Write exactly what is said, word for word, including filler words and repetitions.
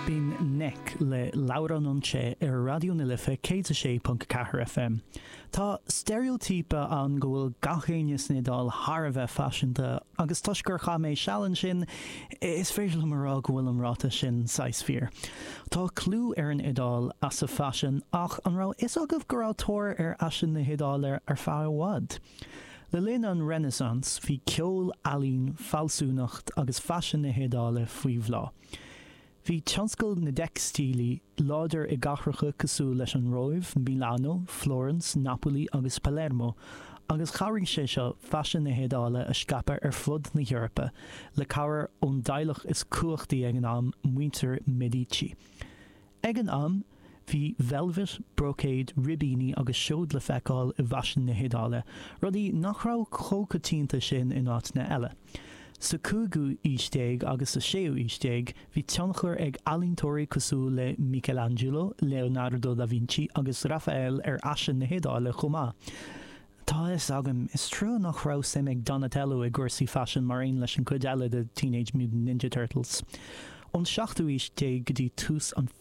Bín nec le Laura Nunche ar Radio na Lifa cé sé punt ceathair F M. Tá stereotípa an go bhfuil gachéineas nidal thar a bheith fashionanta agus tuisgur cha mé sealan sin is féidir le marrá go bhfuil an ráta sin saisfír. Tá clú ar an idáil as a fashion ach an rá is agah go rátóir ar asin na hidáir ar fearhhad. Le linn an Renaissance hí ceol alín falsúnacht agus fashion na hidáile faoi bhlá. Bhí tionscail na deicstílí láidir i gachracha cosú leis an roimh Milano, Florence, Napoli agus Palermo, agus chairigh sé seo fashion na hidáile a scaipar ar fud na Eorpa le cabhair ón dteaghlach is cuachtaí ag an am Muintir Medici. Ag an am, hí velvet, brocade, ribíní agus seod le feiceáil i bhaisian na hidáile, rudaí nach raibh chócatínta sin in áit na eile. Sa cúgu ísteig agus sa séú ísteig, hí tionchar ag alíntóirí cosú le Michelangelo, Leonardo da Vinci agus Raphael ar asin na hidáile chomá. Tá is agam is trú nach rá sim ag Donatello ag gcuirsaí fashion mar aon leis an cuid eile de Teenage Mutant Ninja Turtles. An seachtú ísteig go dtí tús an